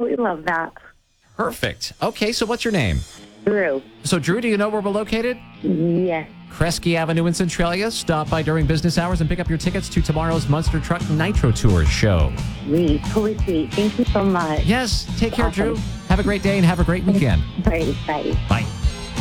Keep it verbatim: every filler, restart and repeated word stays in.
absolutely love that. Perfect. Okay, so what's your name? Drew. So, Drew, do you know where we're located? Yes. Kresge Avenue in Centralia. Stop by during business hours and pick up your tickets to tomorrow's Monster Truck Nitro Tours show. Sweet. Totally sweet. Thank you so much. Yes, take care, Awesome. Drew. Have a great day and have a great weekend. Bye. Bye. Bye.